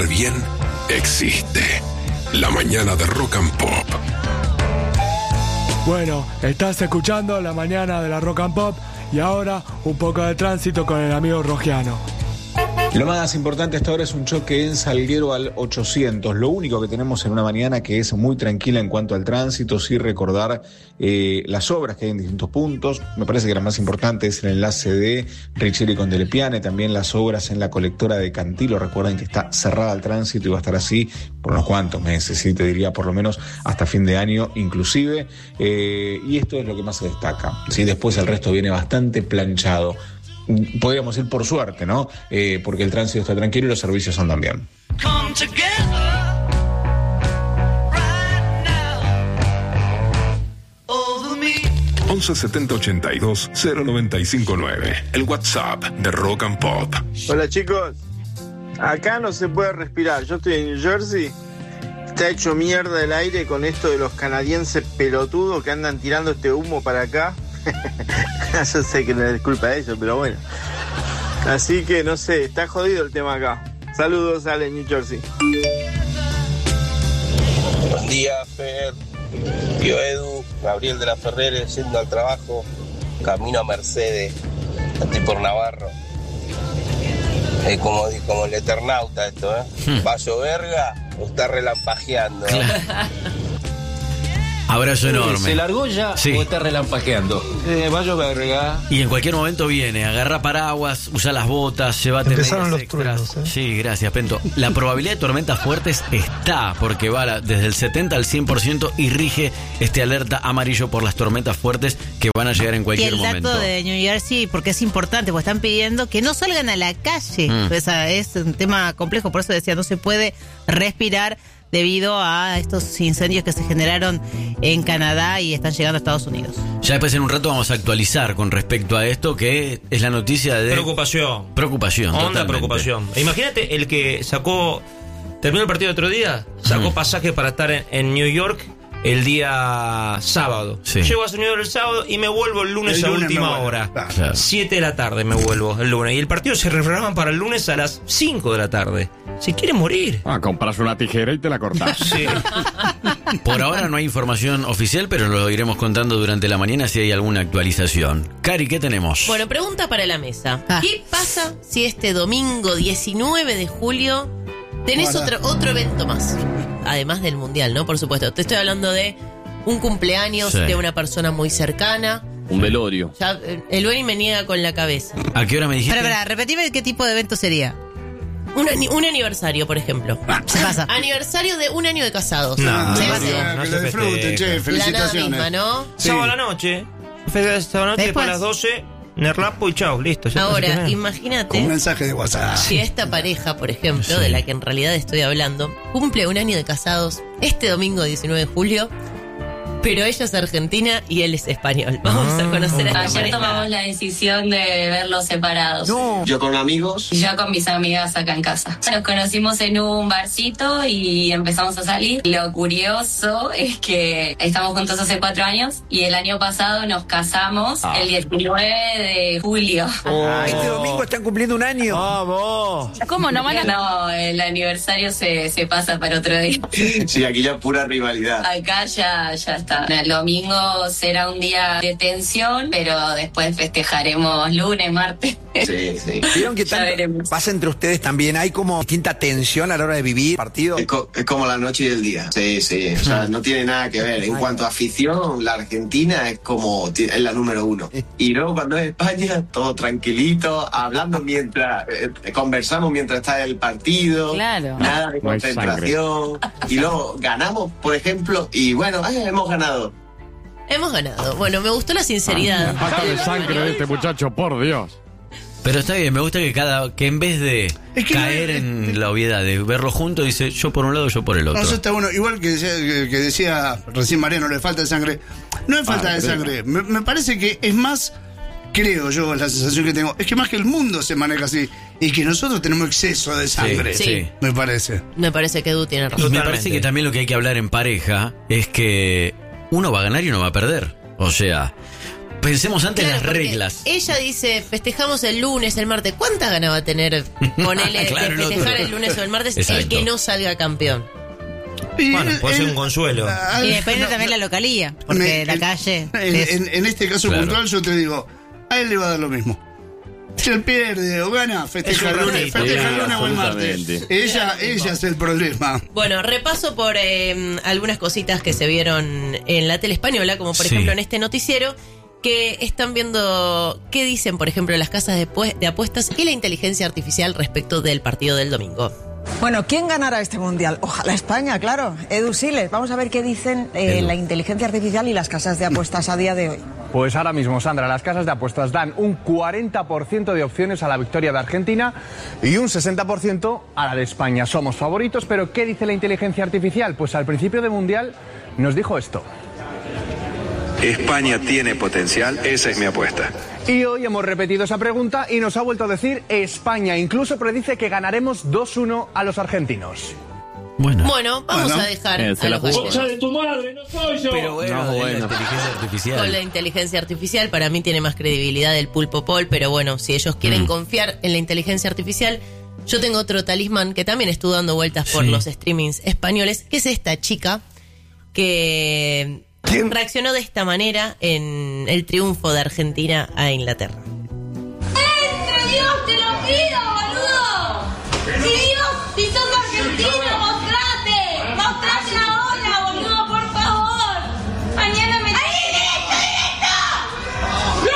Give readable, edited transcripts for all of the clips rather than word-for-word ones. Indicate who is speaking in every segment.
Speaker 1: estar bien existe. La mañana de Rock and Pop.
Speaker 2: Bueno, estás escuchando La Mañana de la Rock and Pop y ahora un poco de tránsito con el amigo Rogiano.
Speaker 3: Lo más importante hasta ahora es un choque en Salguero al 800. Lo único que tenemos en una mañana que es muy tranquila en cuanto al tránsito, sí recordar las obras que hay en distintos puntos. Me parece que la más importante es el enlace de Richeri con Delepiane, también las obras en la colectora de Cantilo. Recuerden que está cerrada al tránsito y va a estar así por unos cuantos meses, sí, te diría por lo menos hasta fin de año inclusive. Y esto es lo que más se destaca. ¿Sí? Después el resto viene bastante planchado. Podríamos ir por suerte, ¿no? Porque el tránsito está tranquilo y los servicios andan bien.
Speaker 1: 117082-0959. El WhatsApp de Rock and Pop.
Speaker 4: Hola chicos, acá no se puede respirar. Yo estoy en New Jersey. Está hecho mierda el aire con esto de los canadienses pelotudos que andan tirando este humo para acá. Yo sé que no es culpa de ellos, pero bueno. Así que no sé, está jodido el tema acá. Saludos, Ale, New Jersey.
Speaker 5: Buen día, Fer. Tío Edu, Gabriel de la Ferrere, yendo al trabajo, camino a Mercedes, estoy por Navarro. Es como el Eternauta esto, ¿eh? ¿Va a lloverga o está relampagueando?
Speaker 6: Abrazo enorme.
Speaker 7: ¿Se largó ya o está relampagueando? Va a llover.
Speaker 6: Y en cualquier momento viene, agarra paraguas, usa las botas, llévate
Speaker 8: Empezaron
Speaker 6: medias
Speaker 8: los
Speaker 6: extras.
Speaker 8: truenos, ¿eh?
Speaker 6: Sí, gracias, Pento. La probabilidad de tormentas fuertes está, porque va desde el 70 al 100% y rige este alerta amarillo por las tormentas fuertes que van a llegar en cualquier momento.
Speaker 9: Y el dato de New Jersey, porque es importante, porque están pidiendo que no salgan a la calle. Es un tema complejo, por eso decía, no se puede respirar debido a estos incendios que se generaron en Canadá y están llegando a Estados Unidos.
Speaker 6: Ya después en un rato vamos a actualizar con respecto a esto, que es la noticia de...
Speaker 10: Preocupación.
Speaker 6: Honda
Speaker 10: Totalmente. Preocupación. Imagínate el que terminó el partido el otro día, sacó pasaje para estar en New York el día sábado.
Speaker 6: Sí.
Speaker 10: Llego a New York el sábado y me vuelvo el lunes a última hora.
Speaker 6: Claro.
Speaker 10: 7 de la tarde me vuelvo el lunes. Y el partido se reprograma para el lunes a las 5 de la tarde. Se quiere morir.
Speaker 11: Compras una tijera y te la cortas.
Speaker 10: Sí.
Speaker 6: Por ahora no hay información oficial, pero lo iremos contando durante la mañana si hay alguna actualización. Cari, ¿qué tenemos?
Speaker 12: Bueno, pregunta para la mesa. ¿Qué pasa si este domingo 19 de julio tenés otro evento más? Además del mundial, ¿no? Por supuesto. Te estoy hablando de un cumpleaños de una persona muy cercana.
Speaker 11: Un velorio.
Speaker 12: Ya, el Beni me niega con la cabeza.
Speaker 6: ¿A qué hora me dijiste?
Speaker 9: Espera, repetime qué tipo de evento sería.
Speaker 12: Un aniversario, por ejemplo.
Speaker 9: Se pasa.
Speaker 12: Aniversario de un año de casados.
Speaker 10: No
Speaker 12: se
Speaker 10: que
Speaker 4: lo disfruten, che, felicitaciones.
Speaker 12: La nada misma, ¿no?
Speaker 4: Sí.
Speaker 10: Sábado a la noche. Sábado a la noche
Speaker 9: Después.
Speaker 10: para las 12. Nerlapo y chao, listo. Ya
Speaker 12: Ahora, imagínate
Speaker 4: Un mensaje de WhatsApp.
Speaker 12: si esta pareja, por ejemplo, de la que en realidad estoy hablando, cumple un año de casados este domingo 19 de julio, pero ella es argentina y él es español. Vamos a conocer a esta
Speaker 13: Ayer
Speaker 12: pareja.
Speaker 13: tomamos la decisión de verlos separados.
Speaker 4: Yo con amigos.
Speaker 13: Y yo con mis amigas acá en casa. Nos conocimos en un barcito y empezamos a salir. Lo curioso es que estamos juntos hace 4 años y el año pasado nos casamos el 19 de julio.
Speaker 8: Este domingo están cumpliendo un año.
Speaker 4: ¡Vamos!
Speaker 13: ¿Cómo no? No, el aniversario se pasa para otro día.
Speaker 4: Sí, aquí ya pura rivalidad.
Speaker 13: Acá ya está. El domingo será un día de tensión, pero después festejaremos lunes, martes.
Speaker 4: Sí.
Speaker 8: ¿Vieron que
Speaker 13: Ya veremos.
Speaker 8: pasa entre ustedes también? ¿Hay como distinta tensión a la hora de vivir partido?
Speaker 4: Es como la noche y el día. Sí. O sea, no tiene nada que ver. En cuanto a afición, la Argentina es la número 1. Y luego cuando es España, todo tranquilito, hablando mientras, conversamos mientras está el partido.
Speaker 9: Claro.
Speaker 4: Nada de
Speaker 11: No hay
Speaker 4: concentración. Y luego ganamos, por ejemplo, y bueno, hemos ganado.
Speaker 12: Hemos ganado. Bueno, me gustó la sinceridad.
Speaker 11: Falta de sangre de este muchacho, por Dios.
Speaker 6: Pero está bien, me gusta que en vez de caer en la obviedad de verlo juntos, dice yo por un lado, yo por el otro.
Speaker 14: No, eso está bueno. Igual que decía recién Mariano, le falta de sangre. No es falta de sangre. Me parece que es más, creo yo, la sensación que tengo, es que más que el mundo se maneja así y que nosotros tenemos exceso de sangre.
Speaker 12: Sí.
Speaker 14: Me parece.
Speaker 12: Me parece que Edu tiene
Speaker 6: Y
Speaker 12: razón.
Speaker 6: me parece que también lo que hay que hablar en pareja es que uno va a ganar y uno va a perder. O sea, pensemos antes
Speaker 12: Claro,
Speaker 6: las
Speaker 12: porque
Speaker 6: reglas.
Speaker 12: Ella dice, festejamos el lunes, el martes. ¿Cuántas ganas va a tener con él
Speaker 6: Claro,
Speaker 12: de
Speaker 6: el
Speaker 12: festejar
Speaker 6: otro.
Speaker 12: el lunes o el martes
Speaker 6: Exacto.
Speaker 12: el que no salga campeón?
Speaker 10: Bueno, puede ser un consuelo.
Speaker 9: Y depende también la localía, porque la calle.
Speaker 14: En este caso
Speaker 6: Claro.
Speaker 14: puntual, yo te digo, a él le va a dar lo mismo. Si él pierde o gana, festeja
Speaker 10: Es
Speaker 14: el
Speaker 10: un
Speaker 14: lunes,
Speaker 10: ratito.
Speaker 14: festeja el
Speaker 11: Sí,
Speaker 14: lunes o el martes.
Speaker 11: absolutamente.
Speaker 14: Ella es el problema.
Speaker 12: Bueno, repaso por algunas cositas que se vieron en la tele española, como por
Speaker 6: Sí.
Speaker 12: ejemplo en este noticiero, que están viendo qué dicen, por ejemplo, las casas de apuestas y la inteligencia artificial respecto del partido del domingo.
Speaker 15: Bueno, ¿quién ganará este mundial? Ojalá España, claro. Edu Siles, vamos a ver qué dicen la inteligencia artificial y las casas de apuestas a día de hoy.
Speaker 16: Pues ahora mismo, Sandra, las casas de apuestas dan un 40% de opciones a la victoria de Argentina y un 60% a la de España. Somos favoritos, pero ¿qué dice la inteligencia artificial? Pues al principio del mundial nos dijo esto.
Speaker 17: España tiene potencial, esa es mi apuesta.
Speaker 16: Y hoy hemos repetido esa pregunta y nos ha vuelto a decir España. Incluso predice que ganaremos 2-1 a los argentinos.
Speaker 12: Bueno, vamos a dejar a los oyentes.
Speaker 16: de tu madre, no soy yo.
Speaker 6: Pero bueno,
Speaker 11: No,
Speaker 6: de
Speaker 11: bueno.
Speaker 6: la inteligencia artificial.
Speaker 12: Con la inteligencia artificial, para mí tiene más credibilidad el Pulpo Paul, pero bueno, si ellos quieren confiar en la inteligencia artificial, yo tengo otro talismán que también estuvo dando vueltas por los streamings españoles, que es esta chica que reaccionó de esta manera en el triunfo de Argentina a Inglaterra.
Speaker 18: ¡Entre Dios, te lo pido, boludo! Si sos argentino, mostrate ahora, boludo, por favor. Mañana me... ¡Ahí, directo!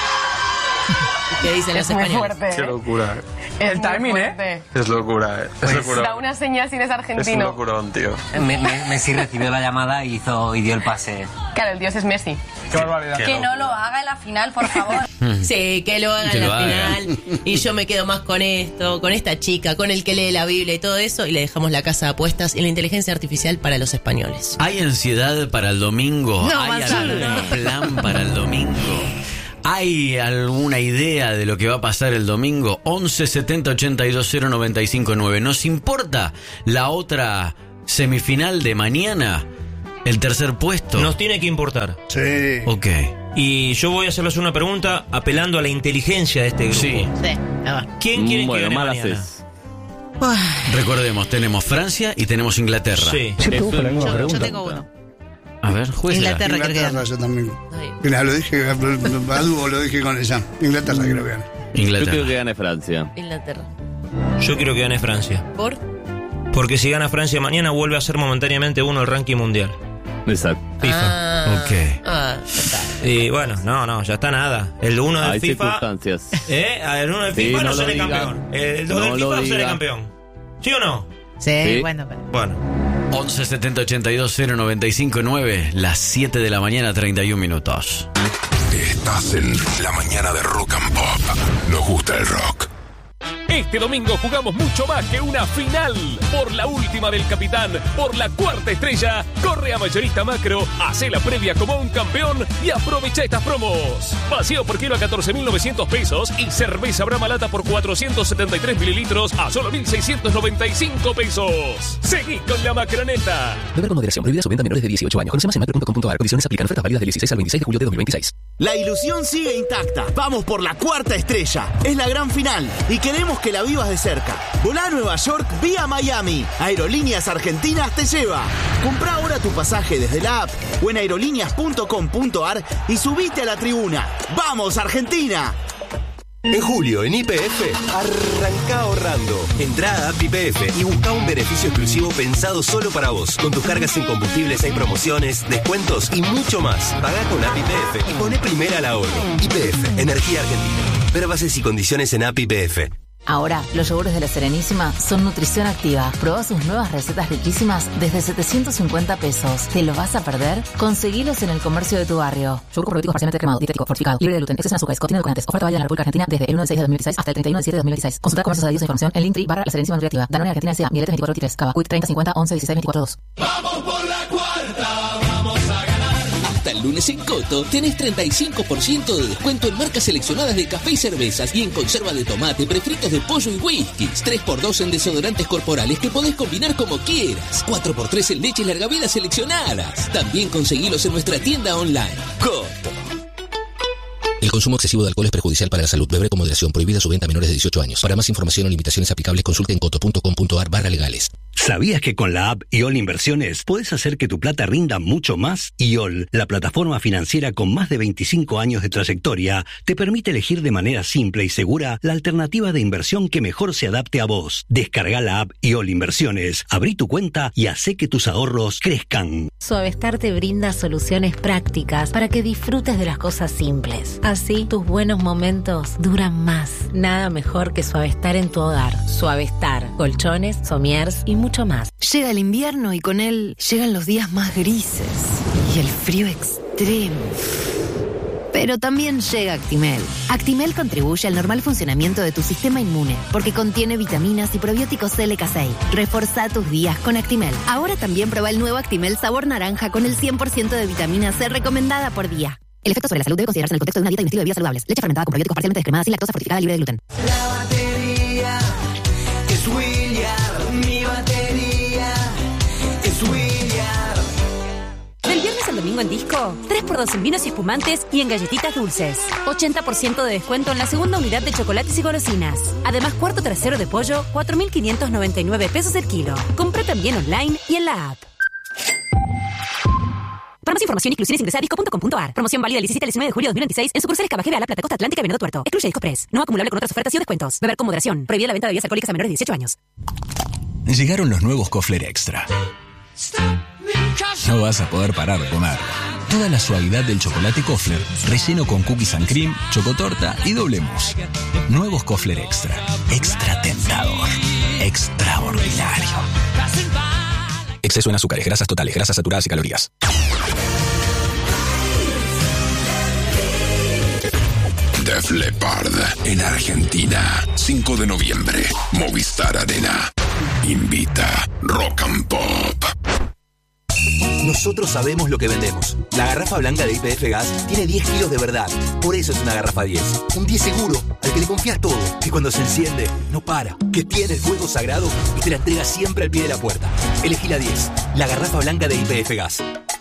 Speaker 12: ¿Qué dicen los españoles?
Speaker 19: Qué locura,
Speaker 20: El timing, ¿eh?
Speaker 19: Es locura,
Speaker 20: Pues
Speaker 19: es locura.
Speaker 20: da una señal si eres
Speaker 19: Es un
Speaker 20: argentino.
Speaker 19: locurón, tío.
Speaker 21: Messi recibió la llamada y dio el pase.
Speaker 20: Claro, el dios es Messi. Qué barbaridad.
Speaker 18: Que no lo haga en la final, por favor.
Speaker 12: Sí, que lo haga
Speaker 6: Que
Speaker 12: en
Speaker 6: lo
Speaker 12: la
Speaker 6: haga.
Speaker 12: final. Y yo me quedo más con esto, con esta chica, con el que lee la Biblia y todo eso. Y le dejamos la casa de apuestas y la inteligencia artificial para los españoles.
Speaker 6: ¿Hay ansiedad para el domingo?
Speaker 12: No,
Speaker 6: ¿Hay
Speaker 12: Gonzalo,
Speaker 6: algún
Speaker 12: no.
Speaker 6: plan para el domingo? ¿Hay alguna idea de lo que va a pasar el domingo? 11 70 82 0 95 9. ¿Nos importa la otra semifinal de mañana? ¿El tercer puesto?
Speaker 10: Nos tiene que importar.
Speaker 14: Sí.
Speaker 6: Ok.
Speaker 10: Y yo voy a hacerles una pregunta apelando a la inteligencia de este grupo.
Speaker 6: Sí.
Speaker 10: ¿Quién quiere que
Speaker 11: Bueno,
Speaker 10: gane
Speaker 11: mal
Speaker 10: mañana?
Speaker 11: haces.
Speaker 6: Recordemos, tenemos Francia y tenemos Inglaterra.
Speaker 10: Sí.
Speaker 16: Yo
Speaker 9: tengo uno.
Speaker 6: A ver, juézala.
Speaker 9: Inglaterra creo que
Speaker 14: Inglaterra, yo también. Mira, lo dije, a dúo lo dije con ella. Inglaterra creo que gana.
Speaker 11: Yo creo que gane Francia.
Speaker 12: Inglaterra.
Speaker 10: Yo quiero que gane Francia.
Speaker 12: ¿Por?
Speaker 10: Porque si gana Francia mañana vuelve a ser momentáneamente uno el ranking mundial.
Speaker 11: Exacto.
Speaker 10: FIFA.
Speaker 6: Ok.
Speaker 12: Ah, ya está.
Speaker 10: Y bueno, no, ya está nada. El uno de
Speaker 11: Hay
Speaker 10: FIFA.
Speaker 11: circunstancias.
Speaker 10: El uno de
Speaker 11: Sí,
Speaker 10: FIFA no
Speaker 11: no lo
Speaker 10: será
Speaker 11: diga.
Speaker 10: campeón. El dos
Speaker 11: No
Speaker 10: del
Speaker 11: lo
Speaker 10: FIFA no será
Speaker 11: diga.
Speaker 10: campeón. ¿Sí o no?
Speaker 9: Sí, bueno, pero...
Speaker 10: Bueno.
Speaker 6: 11 70 82 0 95 9. Las 7 de la mañana, 31 minutos.
Speaker 1: Estás en la mañana de Rock and Pop. Nos gusta el rock.
Speaker 22: Este domingo jugamos mucho más que una final. Por la última del capitán, por la cuarta estrella, corre a Mayorista Macro, hace la previa como un campeón y aprovecha estas promos. Vacío por kilo a 14.900 pesos y cerveza Brahma Lata por 473 mililitros a solo 1.695 pesos. Seguí con la macroneta.
Speaker 23: Beber con moderación, prohibida su venta a menores de 18 años. Conoce más en macro.com.ar. Condiciones aplican. Ofertas válidas del 16 al 26 de julio de 2026.
Speaker 24: La ilusión sigue intacta. Vamos por la cuarta estrella. Es la gran final y queremos que la vivas de cerca. Volá a Nueva York vía Miami. Aerolíneas Argentinas te lleva. Comprá ahora tu pasaje desde la app o en aerolíneas.com.ar y subite a la tribuna. ¡Vamos, Argentina!
Speaker 25: En julio, en YPF, arranca ahorrando. Entrá a App YPF y busca un beneficio exclusivo pensado solo para vos. Con tus cargas en combustibles hay promociones, descuentos y mucho más. Pagá con App YPF y poné primera al ahorro. YPF, Energía Argentina. Ver bases y condiciones en App YPF.
Speaker 26: Ahora, los yogures de La Serenísima son nutrición activa. Proba sus nuevas recetas riquísimas desde 750 pesos. ¿Te lo vas a perder? Conseguilos en el comercio de tu barrio. Yogur probiótico parcialmente cremado, dietético, fortificado, libre de gluten, exceso en azúcares, contiene edulcorantes. Oferta válida en la República Argentina desde el 1 de 6 de 2016 hasta el 31 de 7 de 2016. Consulta comercios adheridos a información en Linktree /La Serenísima Nutriactiva. Danone Argentina S.A. Miletes 2423. Cava. Quick 30 50 11 16 24 2.
Speaker 18: ¡Vamos por la cuarta! ¡Vamos a ganar!
Speaker 27: Hasta el lunes en Coto tenés 35% de descuento en marcas seleccionadas de café y cervezas y en conserva de tomate, prefritos de pollo y whiskies. 3x2 en desodorantes corporales que podés combinar como quieras. 4x3 en leches largavelas seleccionadas. También conseguilos en nuestra tienda online. Coto.
Speaker 23: El consumo excesivo de alcohol es perjudicial para la salud. Beber con moderación. Prohibida su venta a menores de 18 años. Para más información o limitaciones aplicables, consulte en coto.com.ar/legales.
Speaker 2: ¿Sabías que con la app IOL Inversiones puedes hacer que tu plata rinda mucho más? IOL, la plataforma financiera con más de 25 años de trayectoria, te permite elegir de manera simple y segura la alternativa de inversión que mejor se adapte a vos. Descarga la app IOL Inversiones, abrí tu cuenta y hacé que tus ahorros crezcan.
Speaker 3: Suavestar te brinda soluciones prácticas para que disfrutes de las cosas simples. Así, tus buenos momentos duran más. Nada mejor que Suavestar en tu hogar. Suavestar, colchones, somiers y mucho más.
Speaker 5: Llega el invierno y con él llegan los días más grises y el frío extremo. Pero también llega Actimel. Actimel contribuye al normal funcionamiento de tu sistema inmune porque contiene vitaminas y probióticos LK6. Reforzá tus días con Actimel. Ahora también prueba el nuevo Actimel sabor naranja con el 100% de vitamina C recomendada por día. El efecto sobre la salud debe considerarse en el contexto de una dieta y un estilo de vida saludables. Leche fermentada con probióticos parcialmente descremada sin lactosa, fortificada, libre de gluten.
Speaker 18: La batería es William, mi batería es William.
Speaker 7: Del viernes al domingo en Disco, 3x2 en vinos y espumantes y en galletitas dulces. 80% de descuento en la segunda unidad de chocolates y golosinas. Además, cuarto trasero de pollo, 4.599 pesos el kilo. Compré también online y en la app. Para más información e inclusiones ingresa a disco.com.ar. Promoción válida el 17 al 19 de julio de 2026 en sucursales Cabajera, La Plata, Costa Atlántica y Venado Tuerto. Excluye Disco Press. No acumulable con otras ofertas y o descuentos. Beber con moderación. Prohibida la venta de bebidas alcohólicas a menores de 18 años.
Speaker 8: Llegaron los nuevos Kofler Extra. No vas a poder parar de comer. Toda la suavidad del chocolate Kofler, relleno con cookies and cream, chocotorta y doble mousse. Nuevos Kofler Extra. Extra tentador. Extraordinario. Exceso en azúcares, grasas totales, grasas saturadas y calorías.
Speaker 1: Def Leppard en Argentina, 5 de noviembre, Movistar Arena. Invita Rock and Pop.
Speaker 13: Nosotros sabemos lo que vendemos. La garrafa blanca de YPF Gas tiene 10 kilos de verdad. Por eso es una garrafa 10. Un 10 seguro, al que le confías todo. Que cuando se enciende, no para. Que tiene el fuego sagrado y te la entrega siempre al pie de la puerta. Elegí la 10. La garrafa blanca de YPF Gas.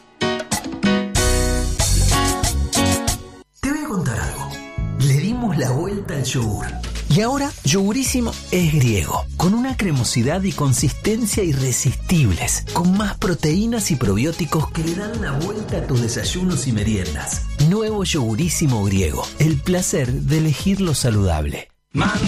Speaker 19: Te voy a contar algo. Le dimos la vuelta al yogur. Y ahora, Yogurísimo es griego, con una cremosidad y consistencia irresistibles, con más proteínas y probióticos que le dan la vuelta a tus desayunos y meriendas. Nuevo Yogurísimo griego, el placer de elegir lo saludable.